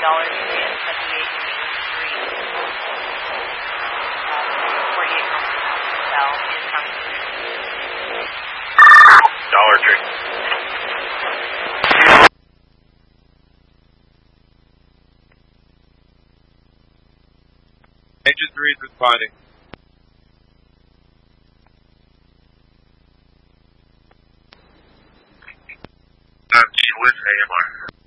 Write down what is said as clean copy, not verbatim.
$78 Street. 48 South is coming through. Dollar Tree. Engine 3 is responding. G with AMR.